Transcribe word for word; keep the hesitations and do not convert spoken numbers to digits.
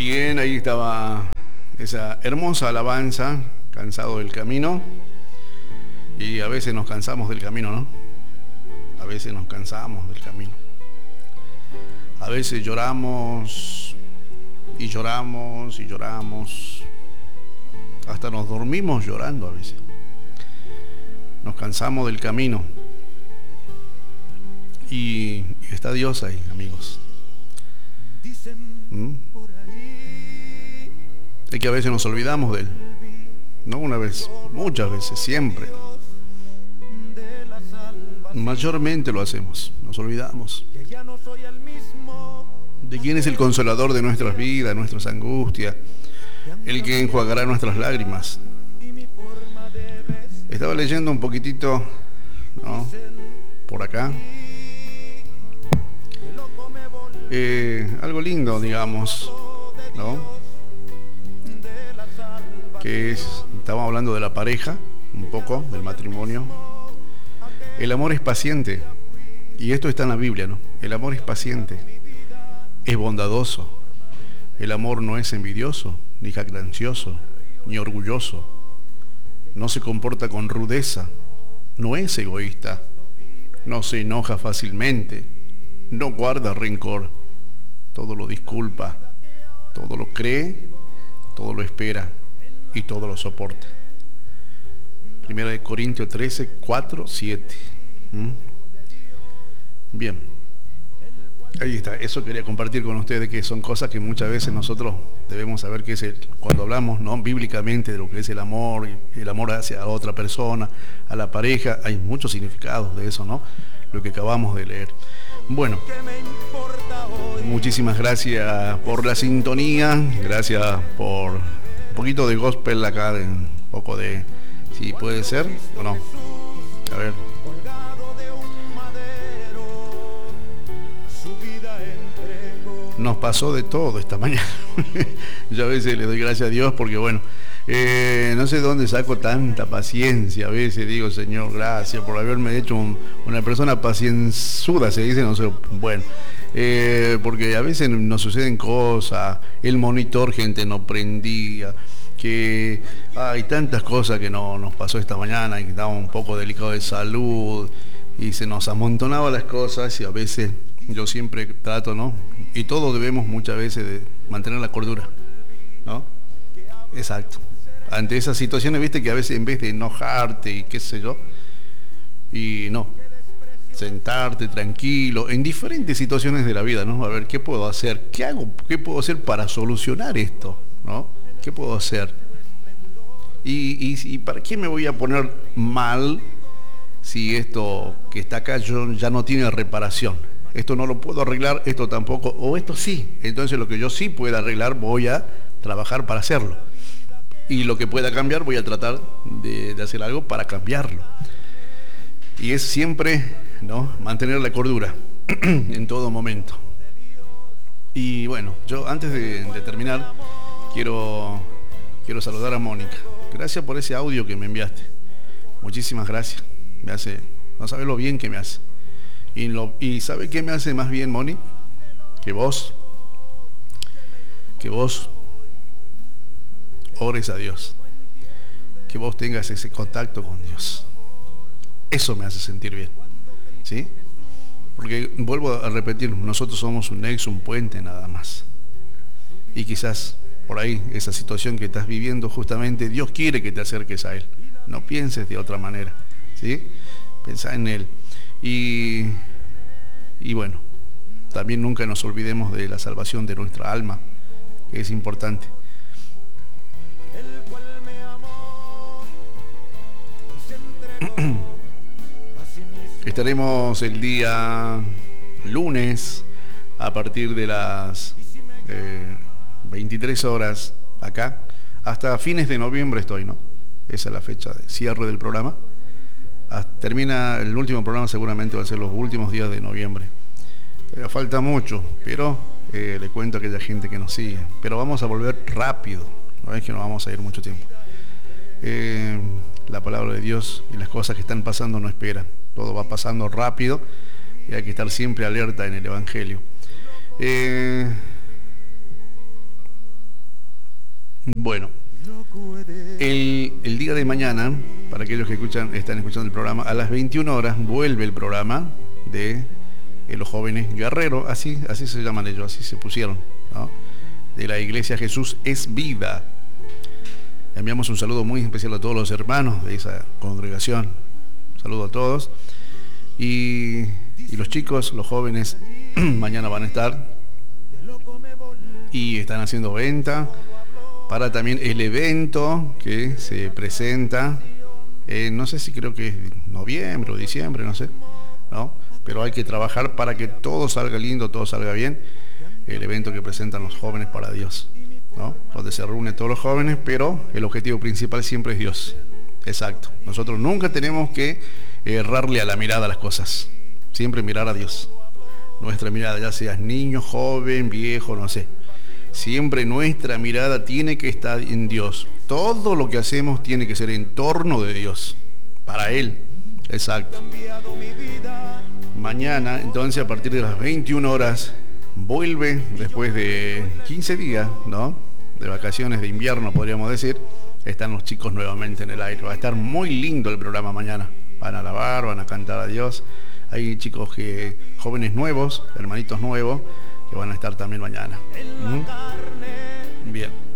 Bien, ahí estaba esa hermosa alabanza, cansado del camino. Y a veces nos cansamos del camino, ¿no? A veces nos cansamos del camino. A veces lloramos y lloramos y lloramos. Hasta nos dormimos llorando a veces. Nos cansamos del camino. Y está Dios ahí, amigos. ¿Mm? Es que a veces nos olvidamos de Él. No una vez, muchas veces, siempre. Mayormente lo hacemos, nos olvidamos de quién es el consolador de nuestras vidas, nuestras angustias, el que enjuagará nuestras lágrimas. Estaba leyendo un poquitito, ¿no?, por acá. Eh, algo lindo, digamos, ¿no? Que es, estamos hablando de la pareja, un poco, del matrimonio. El amor es paciente, y esto está en la Biblia, ¿no? El amor es paciente, es bondadoso. El amor no es envidioso, ni jactancioso, ni orgulloso. No se comporta con rudeza, no es egoísta, no se enoja fácilmente, no guarda rencor, todo lo disculpa, todo lo cree, todo lo espera y todo lo soporta. Primera de Corintios trece, cuatro, siete. ¿Mm? Bien. Ahí está. Eso quería compartir con ustedes, que son cosas que muchas veces nosotros debemos saber que es el, cuando hablamos, ¿no?, bíblicamente de lo que es el amor, el amor hacia otra persona, a la pareja, hay muchos significados de eso, ¿no? Lo que acabamos de leer. Bueno, muchísimas gracias por la sintonía, gracias por un poquito de gospel acá, de un poco de, si puede ser o no. A ver. Nos pasó de todo esta mañana. Yo a veces le doy gracias a Dios porque, bueno, eh, no sé de dónde saco tanta paciencia. A veces digo, Señor, gracias por haberme hecho un, una persona pacienzuda, se dice, no sé, bueno. Eh, porque a veces nos suceden cosas, el monitor, gente, no prendía, que hay tantas cosas que no nos pasó esta mañana y que estábamos un poco delicados de salud y se nos amontonaban las cosas, y a veces yo siempre trato, ¿no? Y todos debemos muchas veces de mantener la cordura, ¿no? Exacto. Ante esas situaciones, viste, que a veces en vez de enojarte y qué sé yo, y no, sentarte tranquilo, en diferentes situaciones de la vida, ¿no? A ver, ¿qué puedo hacer? ¿Qué hago? ¿Qué puedo hacer para solucionar esto? ¿No? ¿Qué puedo hacer? ¿Y, y, y para qué me voy a poner mal si esto que está acá yo ya no tiene reparación? Esto no lo puedo arreglar, esto tampoco, o esto sí. Entonces lo que yo sí pueda arreglar voy a trabajar para hacerlo. Y lo que pueda cambiar voy a tratar de, de hacer algo para cambiarlo. Y es siempre, ¿no?, mantener la cordura en todo momento. Y bueno, yo antes de, de terminar quiero, quiero saludar a Mónica. Gracias por ese audio que me enviaste. Muchísimas gracias. Me hace, no sabes lo bien que me hace. Y, lo, y ¿sabe qué me hace más bien, Moni? Que vos, que vos ores a Dios, que vos tengas ese contacto con Dios. Eso me hace sentir bien, ¿sí? Porque vuelvo a repetir, nosotros somos un nexo, un puente nada más. Y quizás por ahí esa situación que estás viviendo, justamente Dios quiere que te acerques a Él. No pienses de otra manera, ¿sí? Pensá en Él. Y, y bueno, también nunca nos olvidemos de la salvación de nuestra alma, que es importante. Estaremos el día lunes a partir de las eh, veintitrés horas acá, hasta fines de noviembre estoy, ¿no? Esa es la fecha de cierre del programa. Termina el último programa, seguramente va a ser los últimos días de noviembre. Eh, falta mucho, pero eh, le cuento a aquella gente que nos sigue. Pero vamos a volver rápido, no es que no vamos a ir mucho tiempo. Eh, la palabra de Dios y las cosas que están pasando no esperan. Todo va pasando rápido y hay que estar siempre alerta en el Evangelio. Eh, Bueno, el, el día de mañana, para aquellos que escuchan, están escuchando el programa, a las veintiuna horas vuelve el programa de eh, los jóvenes guerreros, así, así se llaman ellos, así se pusieron, ¿no? De la Iglesia Jesús es Vida. Enviamos un saludo muy especial a todos los hermanos de esa congregación. Un saludo a todos. Y, y los chicos, los jóvenes, mañana van a estar y están haciendo venta para también el evento que se presenta, eh, no sé si creo que es noviembre o diciembre, no sé, ¿no? Pero hay que trabajar para que todo salga lindo, todo salga bien. El evento que presentan los jóvenes para Dios, ¿no? Donde se reúnen todos los jóvenes, pero el objetivo principal siempre es Dios. Exacto. Nosotros nunca tenemos que errarle a la mirada a las cosas. Siempre mirar a Dios. Nuestra mirada, ya seas niño, joven, viejo, no sé. Siempre nuestra mirada tiene que estar en Dios. Todo lo que hacemos tiene que ser en torno de Dios. Para Él. Exacto. Mañana, entonces, a partir de las veintiuna horas, vuelve después de quince días, ¿no? De vacaciones de invierno, podríamos decir. Están los chicos nuevamente en el aire. Va a estar muy lindo el programa mañana. Van a alabar, van a cantar a Dios. Hay chicos que, jóvenes nuevos, hermanitos nuevos, que van a estar también mañana. ¿Mm? Bien.